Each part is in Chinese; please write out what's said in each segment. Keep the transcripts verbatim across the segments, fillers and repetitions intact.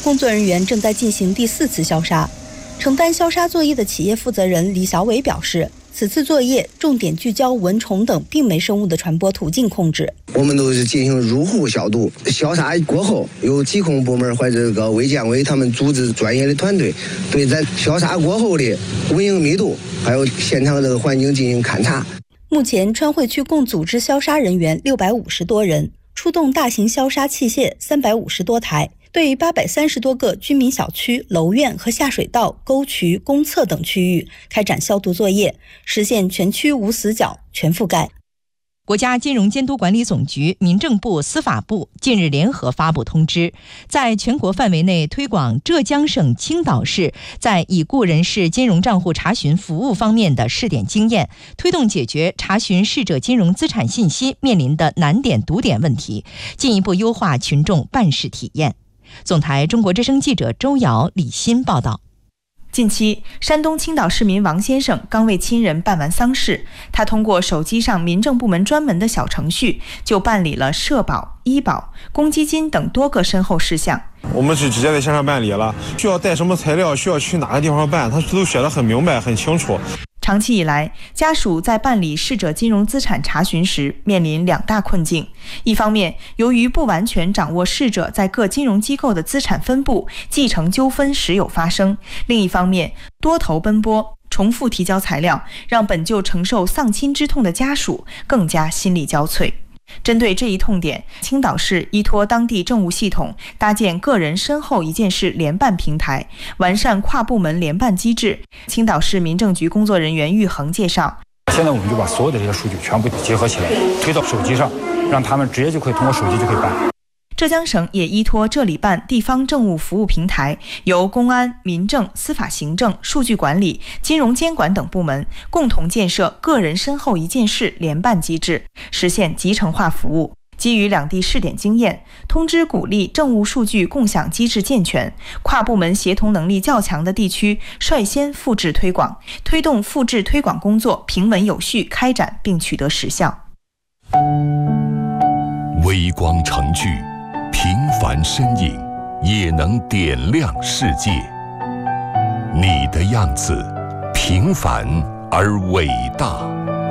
工作人员正在进行第四次消杀。承担消杀作业的企业负责人李小伟表示，此次作业重点聚焦蚊虫等病媒生物的传播途径控制。 我们都是进行入户消毒，消杀过后，由疾控部门或者这个卫健委他们组织专业的团队，对在消杀过后的蚊蝇密度还有现场这个环境进行勘察。 目前，川汇区共组织消杀人员六百五十多人，出动大型消杀器械三百五十多台。对八百三十多个居民小区、楼院和下水道、沟渠、公厕等区域开展消毒作业，实现全区无死角、全覆盖。 国家金融监督管理总局、民政部、司法部近日联合发布通知，在全国范围内推广浙江省青岛市在已故人士金融账户查询服务方面的试点经验，推动解决查询逝者金融资产信息面临的难点堵点问题，进一步优化群众办事体验。总台中国之声记者周瑶、李欣报道。 近期，山东青岛市民王先生刚为亲人办完丧事，他通过手机上民政部门专门的小程序，就办理了社保、医保、公积金等多个身后事项。 我们是直接在线上办理了，需要带什么材料，需要去哪个地方办，他都写得很明白、很清楚。 长期以来，家属在办理逝者金融资产查询时面临两大困境。一方面，由于不完全掌握逝者在各金融机构的资产分布，继承纠纷时有发生；另一方面，多头奔波，重复提交材料，让本就承受丧亲之痛的家属更加心力交瘁。针对这一痛点，青岛市依托当地政务系统，搭建个人身后一件事联办平台，完善跨部门联办机制。青岛市民政局工作人员玉恒介绍， 现在我们就把所有的这些数据全部结合起来，推到手机上，让他们直接就可以通过手机就可以办。 浙江省也依托这里办地方政务服务平台，由公安、民政、司法行政、数据管理、金融监管等部门共同建设个人身后一件事联办机制，实现集成化服务。基于两地试点经验，通知鼓励政务数据共享机制健全，跨部门协同能力较强的地区率先复制推广，推动复制推广工作平稳有序开展并取得实效。 微光成炬，平凡身影也能点亮世界。你的样子，平凡而伟大。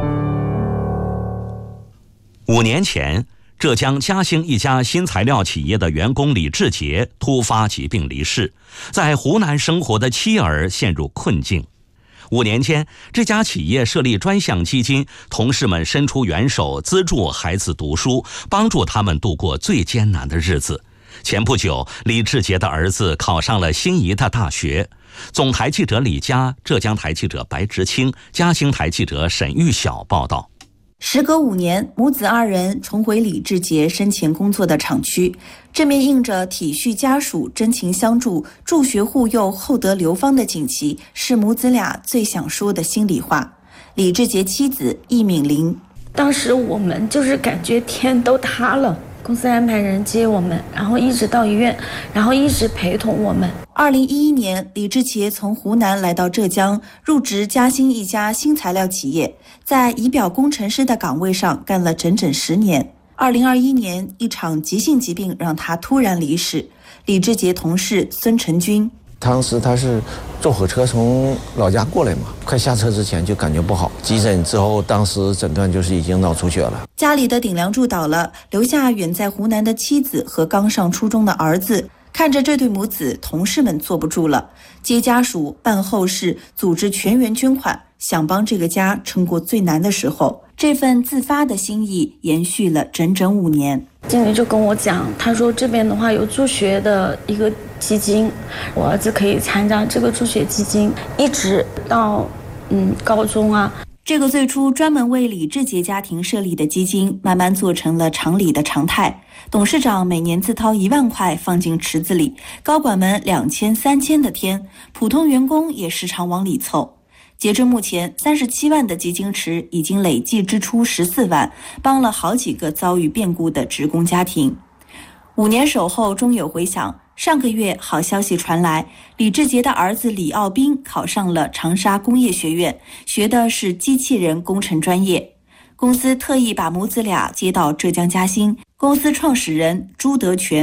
五年前，浙江嘉兴一家新材料企业的员工李志杰突发疾病离世，在湖南生活的妻儿陷入困境。五年间，这家企业设立专项基金，同事们伸出援手，资助孩子读书，帮助他们度过最艰难的日子。前不久，李志杰的儿子考上了心仪的大学。总台记者李佳、浙江台记者白直清、嘉兴台记者沈玉晓报道。 时隔五年，母子二人重回李志杰生前工作的厂区，这面印着体恤家属、真情相助、助学护幼、厚德流芳的锦旗，是母子俩最想说的心里话。李志杰妻子易敏玲， 当时我们就是感觉天都塌了，公司安排人接我们，然后一直到医院，然后一直陪同我们。 二零一一年，李志杰从湖南来到浙江，入职嘉兴一家新材料企业，在仪表工程师的岗位上干了整整十年。二零二一年，一场急性疾病让他突然离世。李志杰同事孙成军， 当时他是坐火车从老家过来嘛，快下车之前就感觉不好，急诊之后当时诊断就是已经脑出血了。 家里的顶梁柱倒了，留下远在湖南的妻子和刚上初中的儿子。看着这对母子，同事们坐不住了，接家属、办后事、组织全员捐款，想帮这个家撑过最难的时候。这份自发的心意延续了整整五年。 经理就跟我讲，他说这边的话有助学的一个基金，我儿子可以参加这个助学基金，一直到嗯高中啊。 这个最初专门为李志杰家庭设立的基金，慢慢做成了厂里的常态。董事长每年自掏一万块放进池子里，高管们两千、三千的添，普通员工也时常往里凑。截至目前，三十七万的基金池已经累计支出十四万，帮了好几个遭遇变故的职工家庭。五年守候终有回响，上个月好消息传来，李志杰的儿子李奥斌考上了长沙工业学院，学的是机器人工程专业。公司特意把母子俩接到浙江嘉兴，公司创始人朱德全，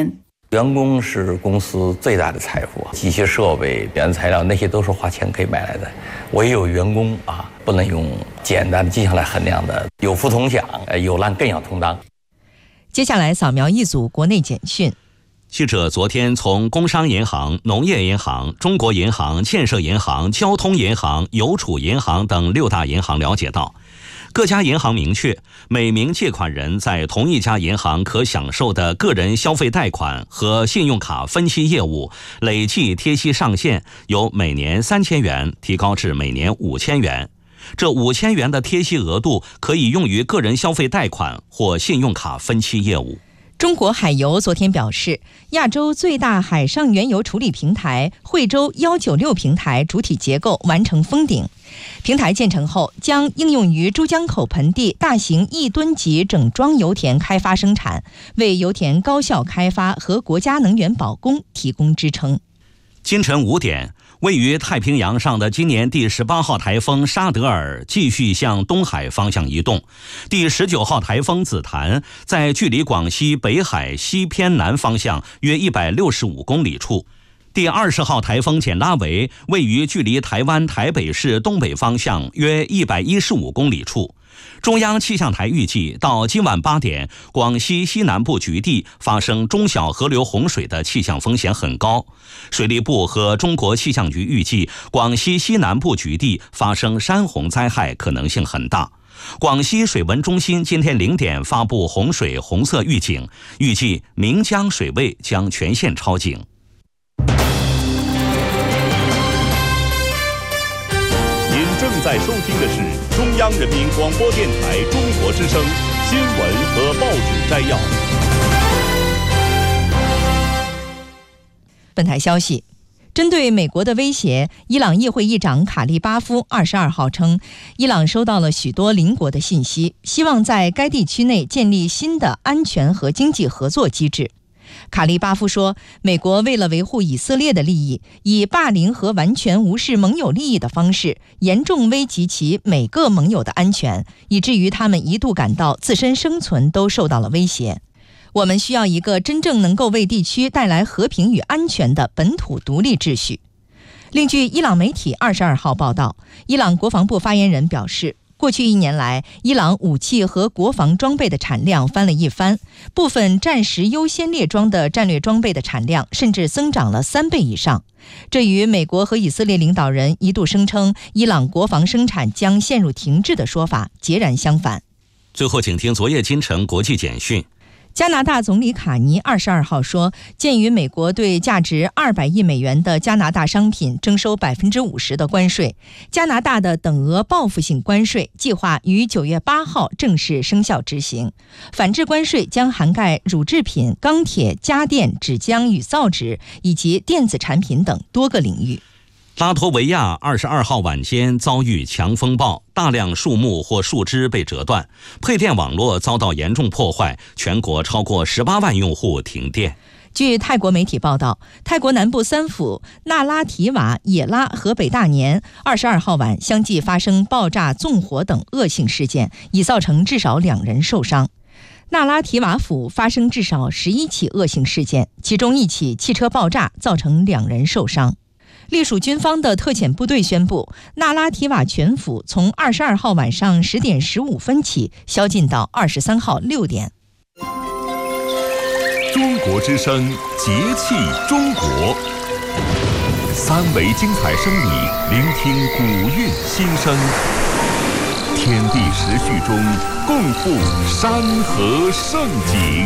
员工是公司最大的财富，机械设备、原材料那些都是花钱可以买来的。唯有员工啊，不能用简单的绩效来衡量的。有福同享，有难更要同当。 接下来扫描一组国内简讯。 记者昨天从工商银行、农业银行、中国银行、建设银行、交通银行、邮储银行等六大银行了解到，各家银行明确，每名借款人在同一家银行可享受的个人消费贷款和信用卡分期业务累计贴息上限由每年三千元提高至每年五千元。这五千元的贴息额度可以用于个人消费贷款或信用卡分期业务。 中国海油昨天表示，亚洲最大海上原油处理平台惠州一九六平台主体结构完成封顶。平台建成后，将应用于珠江口盆地大型亿吨级整装油田开发生产，为油田高效开发和国家能源保供提供支撑。 今晨五点，位于太平洋上的今年第十八号台风沙德尔继续向东海方向移动，第十九号台风紫檀在距离广西北海西偏南方向约一百六十五公里处，第二十号台风简拉维位于距离台湾台北市东北方向约一百一十五公里处。中央气象台预计，到今晚八点，广西西南部局地发生中小河流洪水的气象风险很高。水利部和中国气象局预计，广西西南部局地发生山洪灾害可能性很大。广西水文中心今天零点发布洪水红色预警，预计岷江水位将全线超警。 您正在收听的是中央人民广播电台中国之声新闻和报纸摘要。 本台消息，针对美国的威胁，伊朗议会议长卡利巴夫二十二号称，伊朗收到了许多邻国的信息，希望在该地区内建立新的安全和经济合作机制。卡利巴夫说，美国为了维护以色列的利益，以霸凌和完全无视盟友利益的方式，严重危及其每个盟友的安全，以至于他们一度感到自身生存都受到了威胁。我们需要一个真正能够为地区带来和平与安全的本土独立秩序。另据伊朗媒体二十二号报道，伊朗国防部发言人表示，过去一年来，伊朗武器和国防装备的产量翻了一番，部分战时优先列装的战略装备的产量甚至增长了三倍以上。这与美国和以色列领导人一度声称伊朗国防生产将陷入停滞的说法截然相反。 最后，请听昨夜今晨国际简讯。 加拿大总理卡尼二十二号说，鉴于美国对价值二百亿美元的加拿大商品征收百分之五十的关税，加拿大的等额报复性关税计划于九月八号正式生效执行。反制关税将涵盖乳制品、钢铁、家电、纸浆与造纸以及电子产品等多个领域。 拉脱维亚二十二号晚间遭遇强风暴，大量树木或树枝被折断，配电网络遭到严重破坏，全国超过十八万用户停电。 据泰国媒体报道，泰国南部三府那拉提瓦、野拉和北大年二十二号晚相继发生爆炸、纵火等恶性事件，已造成至少两人受伤。那拉提瓦府发生至少十一起恶性事件，其中一起汽车爆炸造成两人受伤。隶属军方的特遣部队宣布，那拉提瓦全府从二十二号晚上十点十五分起宵禁到二十三号六点。 中国之声节气中国，三维精彩声意，聆听古韵心声，天地时序中共赴山河盛景。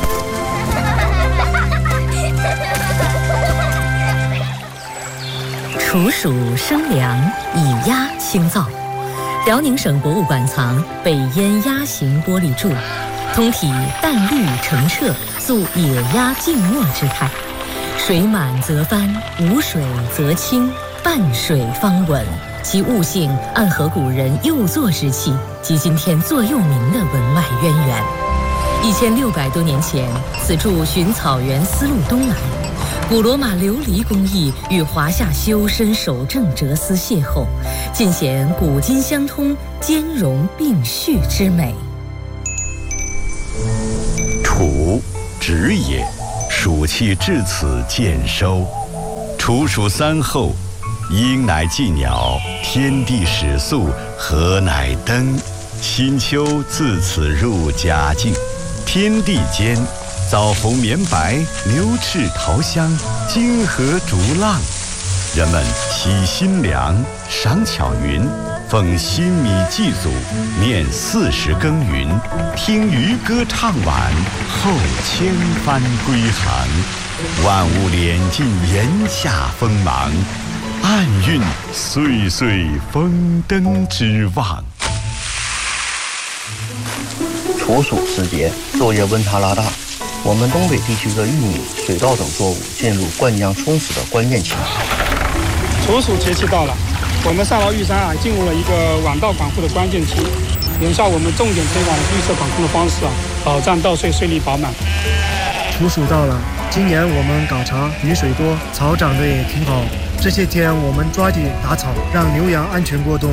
处暑生凉，以鸭清燥。辽宁省博物馆藏北燕鸭形玻璃柱，通体淡绿澄澈，塑野鸭静默之态。水满则翻，无水则清，半水方稳。其物性暗合古人右坐之气及今天座右铭的文脉渊源。一千六百多年前，此柱循草原丝路东来。古罗马琉璃工艺与华夏修身守正哲思邂逅，尽显古今相通、兼容并蓄之美。 楚，直也， 暑气至此渐收，处暑三候，鹰乃祭鸟，天地始肃，禾乃登。新秋自此入佳境，天地间，枣红绵白，牛翅桃香，金河逐浪。人们喜新粮，赏巧云，奉新米祭祖，念四时耕耘，听渔歌唱晚，后千帆归航。万物敛尽炎夏锋芒，暗蕴岁岁丰登之望。 处暑时节，昼夜温差拉大，我们东北地区的玉米、水稻等作物进入灌浆充实的关键期。 处暑节气到了，我们上饶玉山啊，进入了一个晚稻广户的关键期。眼下我们重点推广绿色管控的方式啊，保障稻穗穗粒饱满。 处暑到了，今年我们搞茶，雨水多，草长得也挺好。这些天我们抓紧打草，让牛羊安全过冬。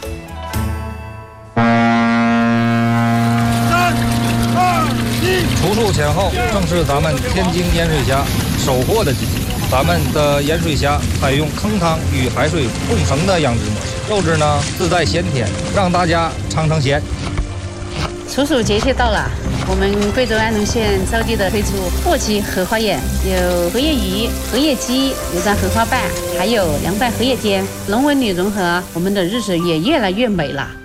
处暑前后正是咱们天津盐水虾收获的季节。咱们的盐水虾采用坑汤与海水混成的养殖模式，肉质呢自带鲜甜，让大家尝尝鲜。 处暑节气到了，我们贵州安龙县招地的推出货期荷花宴，有荷叶鱼、荷叶鸡、有张荷花瓣，还有凉拌荷叶尖，龙文女融合，我们的日子也越来越美了。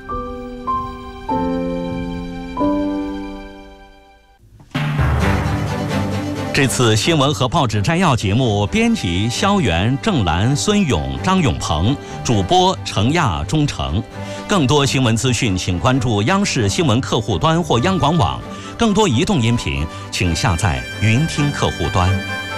这次新闻和报纸摘要节目，编辑肖元、郑兰、孙勇、张永鹏，主播程亚、钟诚。更多新闻资讯，请关注央视新闻客户端或央广网。更多移动音频，请下载云听客户端。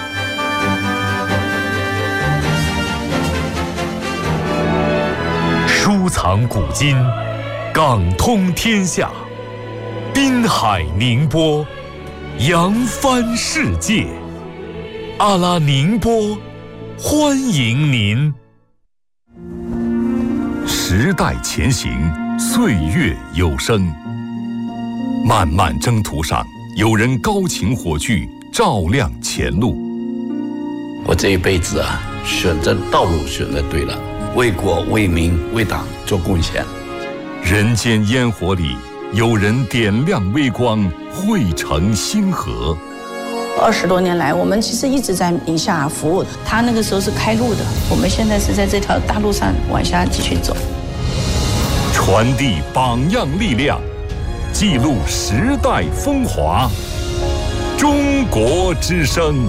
收藏古今，港通天下，滨海宁波，扬帆世界。阿拉宁波，欢迎您。时代前行，岁月有声。漫漫征途上，有人高擎火炬，照亮前路。 我这一辈子啊，选择道路选择对了，为国为民为党做贡献。 人间烟火里，有人点亮微光，汇成星河。 二十多年来，我们其实一直在宁夏服务。他那个时候是开路的，我们现在是在这条大路上往下继续走。 传递榜样力量，记录时代风华。中国之声。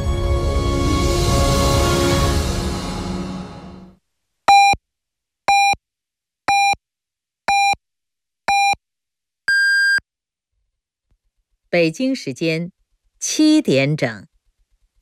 北京时间七点整。